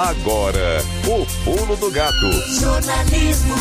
Agora, o Pulo do Gato. Jornalismo.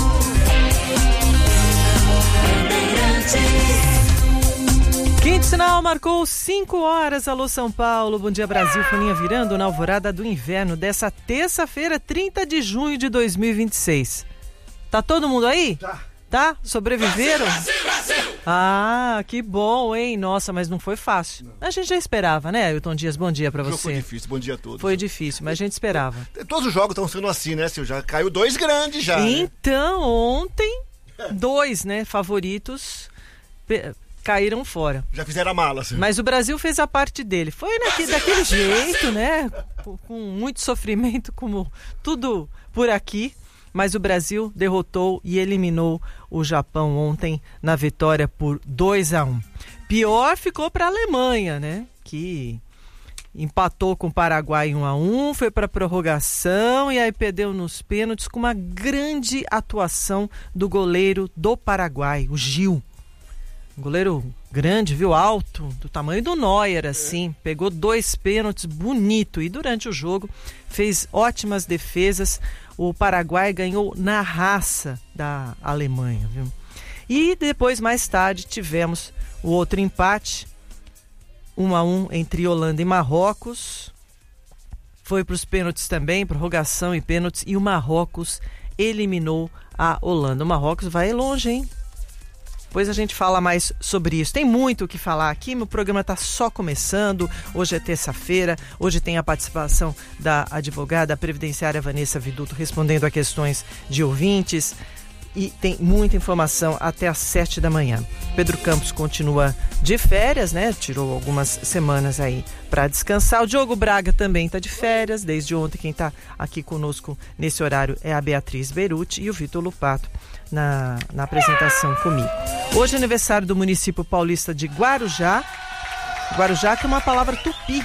Quinto sinal marcou 5 horas. Alô, São Paulo. Bom dia, Brasil. Folhinha virando na alvorada do inverno dessa terça-feira, 30 de junho de 2026. Tá todo mundo aí? Tá? Sobreviveram? Brasil! Ah, que bom, hein? Nossa, mas não foi fácil. A gente já esperava, né, Ailton Dias? Bom dia pra você. Foi difícil, bom dia a todos. Foi difícil, mas a gente esperava. Todos os jogos estão sendo assim, né, Silvio? Já caiu 2 grandes já. Então, né? Ontem, 2, né, favoritos caíram fora. Já fizeram a mala, Silvio. Mas o Brasil fez a parte dele. Foi daquele jeito, né? Com muito sofrimento, como tudo por aqui. Mas o Brasil derrotou e eliminou o Japão ontem na vitória por 2-1. Pior ficou para a Alemanha, né? Que empatou com o Paraguai 1-1, foi para a prorrogação e aí perdeu nos pênaltis com uma grande atuação do goleiro do Paraguai, o Gil. Um goleiro grande, viu? Alto, do tamanho do Neuer, assim. Pegou 2 pênaltis, bonito. E durante o jogo fez ótimas defesas. O Paraguai ganhou na raça da Alemanha, viu? E depois, mais tarde, tivemos o outro empate. 1-1 entre Holanda e Marrocos. Foi para os pênaltis também, prorrogação e pênaltis. E o Marrocos eliminou a Holanda. O Marrocos vai longe, hein? Depois a gente fala mais sobre isso. Tem muito o que falar aqui, meu programa está só começando. Hoje é terça-feira, hoje tem a participação da advogada previdenciária Vanessa Viduto respondendo a questões de ouvintes. E tem muita informação até às 7 da manhã. Pedro Campos continua de férias, né? Tirou algumas semanas aí para descansar. O Diogo Braga também está de férias. Desde ontem quem está aqui conosco nesse horário é a Beatriz Beruti e o Vitor Lupato na apresentação comigo. Hoje é aniversário do município paulista de Guarujá. Guarujá, que é uma palavra tupi.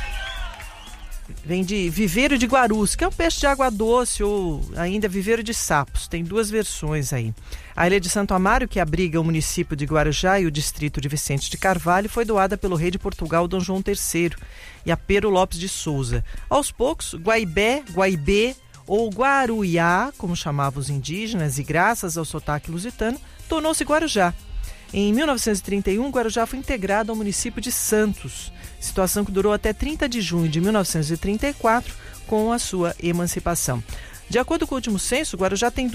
Vem de viveiro de guarus, que é um peixe de água doce ou ainda viveiro de sapos. Tem 2 versões aí. A ilha de Santo Amaro, que abriga o município de Guarujá e o distrito de Vicente de Carvalho, foi doada pelo rei de Portugal, Dom João III, e a Pero Lopes de Souza. Aos poucos, Guaibé, Guaibê ou Guaruiá, como chamavam os indígenas, e graças ao sotaque lusitano, tornou-se Guarujá. Em 1931, Guarujá foi integrado ao município de Santos, situação que durou até 30 de junho de 1934, com a sua emancipação. De acordo com o último censo, Guarujá tem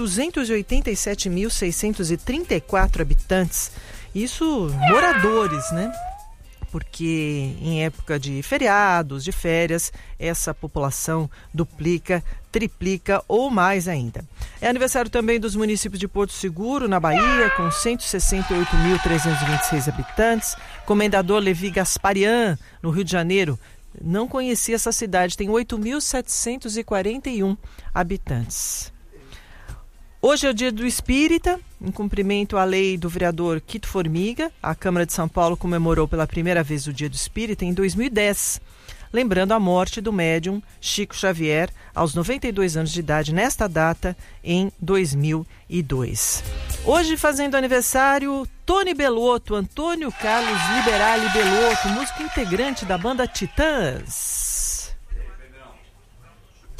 287.634 habitantes. Isso, moradores, né? Porque em época de feriados, de férias, essa população duplica, triplica ou mais ainda. É aniversário também dos municípios de Porto Seguro, na Bahia, com 168.326 habitantes. Comendador Levi Gasparian, no Rio de Janeiro. Não conhecia essa cidade, tem 8.741 habitantes. Hoje é o dia do Espírita, em cumprimento à lei do vereador Quito Formiga. A Câmara de São Paulo comemorou pela primeira vez o dia do Espírita em 2010, lembrando a morte do médium Chico Xavier aos 92 anos de idade, nesta data, em 2002. Hoje, fazendo aniversário, Tony Bellotto, Antônio Carlos Liberali Bellotto, músico integrante da banda Titãs.